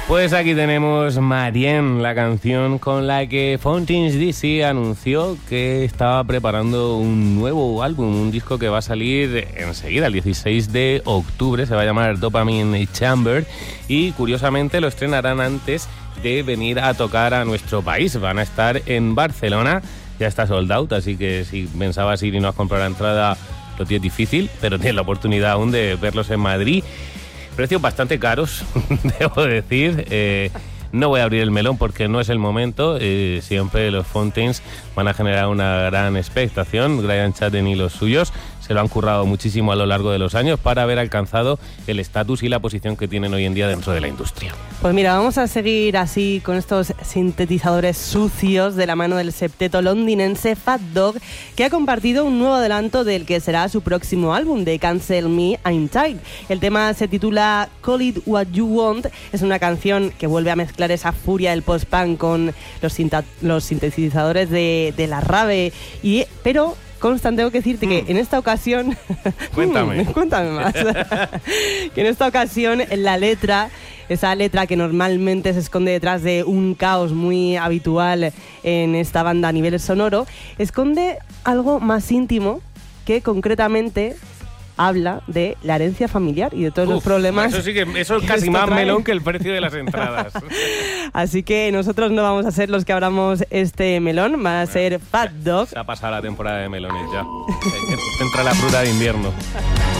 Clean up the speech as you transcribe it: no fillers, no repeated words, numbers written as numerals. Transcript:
Pues aquí tenemos Marianne, la canción con la que Fountains DC anunció que estaba preparando un nuevo álbum, un disco que va a salir enseguida, el 16 de octubre, se va a llamar Dopamine Chamber y curiosamente lo estrenarán antes de venir a tocar a nuestro país. Van a estar en Barcelona, ya está sold out, así que si pensabas ir y no has comprado la entrada, lo tienes difícil, pero tienes la oportunidad aún de verlos en Madrid. Precios bastante caros, debo decir. No voy a abrir el melón porque no es el momento. Siempre los Fountains van a generar una gran expectación. Brian Chatten y los suyos se lo han currado muchísimo a lo largo de los años para haber alcanzado el estatus y la posición que tienen hoy en día dentro de la industria. Pues mira, vamos a seguir así con estos sintetizadores sucios de la mano del septeto londinense Fat Dog, que ha compartido un nuevo adelanto del que será su próximo álbum, de Cancel Me, I'm Tired. El tema se titula Call It What You Want. Es una canción que vuelve a mezclar esa furia del post-punk con los sintetizadores de la rave, pero Constant, tengo que decirte que en esta ocasión... Cuéntame más. Que en esta ocasión la letra, esa letra que normalmente se esconde detrás de un caos muy habitual en esta banda a nivel sonoro, esconde algo más íntimo que concretamente habla de la herencia familiar y de todos los problemas. Eso es casi más melón que el precio de las entradas. Así que nosotros no vamos a ser los que abramos este melón, va a ser Fat Dog. Se ha pasado la temporada de melones ya. Entra la fruta de invierno.